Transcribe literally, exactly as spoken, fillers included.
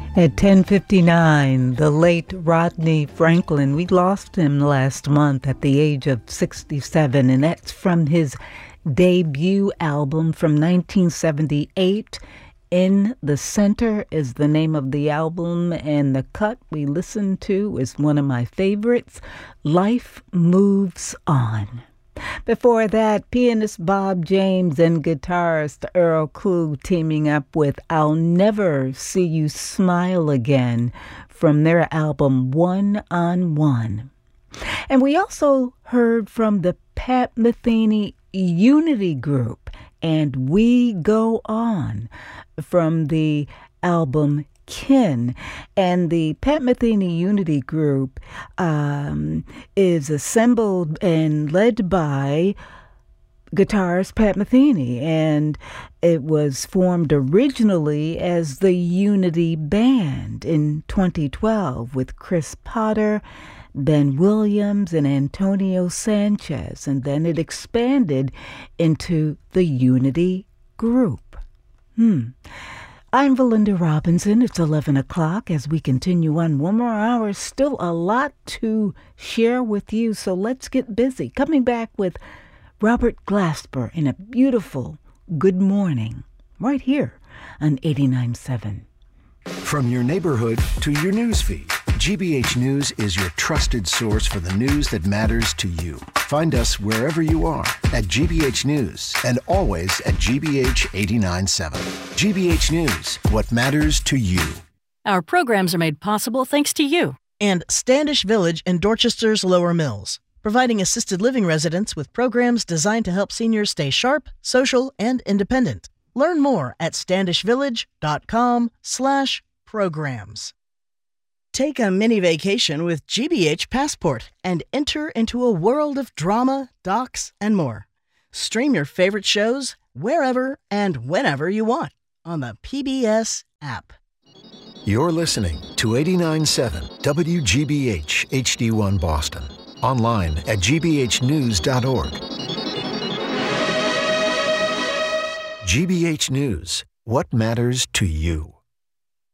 At ten fifty-nine, the late Rodney Franklin, we lost him last month at the age of sixty-seven, and that's from his debut album from nineteen seventy-eight. In the Center is the name of the album, and the cut we listened to is one of my favorites, Life Moves On. Before that, pianist Bob James and guitarist Earl Klugh teaming up with I'll Never See You Smile Again from their album One on One. And we also heard from the Pat Metheny Unity Group and We Go On from the album Kin. And the Pat Metheny Unity Group um, is assembled and led by guitarist Pat Metheny, and it was formed originally as the Unity Band in twenty twelve with Chris Potter, Ben Williams, and Antonio Sanchez, and then it expanded into the Unity Group. Hmm. I'm Valinda Robinson. It's eleven o'clock as we continue on one more hour. Still a lot to share with you, so let's get busy. Coming back with Robert Glasper in a beautiful Good Morning right here on eighty-nine point seven. From your neighborhood to your newsfeed, G B H News is your trusted source for the news that matters to you. Find us wherever you are at G B H News and always at G B H eighty-nine point seven. G B H News, what matters to you. Our programs are made possible thanks to you. And Standish Village in Dorchester's Lower Mills, providing assisted living residents with programs designed to help seniors stay sharp, social, and independent. Learn more at standishvillage.com slash programs. Take a mini vacation with G B H Passport and enter into a world of drama, docs, and more. Stream your favorite shows wherever and whenever you want on the P B S app. You're listening to eighty-nine point seven W G B H H D one Boston. Online at g b h news dot org. G B H News, what matters to you.